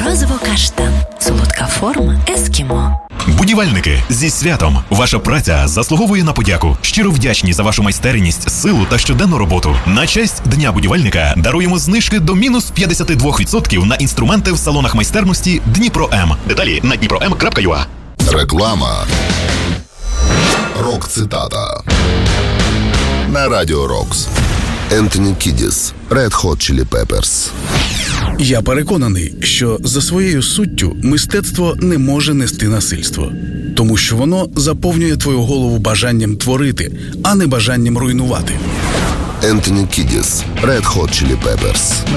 Морозиво-каштан. Солодка форма ескімо. Будівельники, зі святом! Ваша праця заслуговує на подяку. Щиро вдячні за вашу майстерність, силу та щоденну роботу. На честь Дня будівельника даруємо знижки до мінус 52% на інструменти в салонах майстерності Дніпро М. Деталі на dniprom.ua. Реклама. Рок-цитата. На Радіо Рокс. Ентоні Кідіс, Red Hot Chili Peppers. Я переконаний, що за своєю суттю мистецтво не може нести насильство. Тому що воно заповнює твою голову бажанням творити, а не бажанням руйнувати. Ентоні Кідіс, Red Hot Chili Peppers.